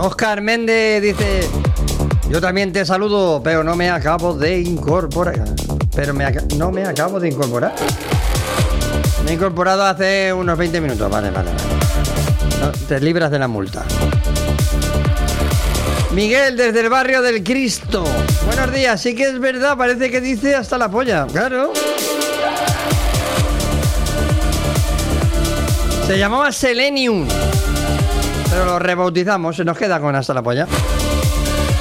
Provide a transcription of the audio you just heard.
Oscar Méndez dice: yo también te saludo, pero no me acabo de incorporar. No me acabo de incorporar. Me he incorporado hace unos 20 minutos. Vale. No, te libras de la multa. Miguel, desde el barrio del Cristo. Buenos días, sí que es verdad, parece que dice hasta la polla. Claro. Se llamaba Selenium, pero lo rebautizamos, se nos queda con hasta la polla.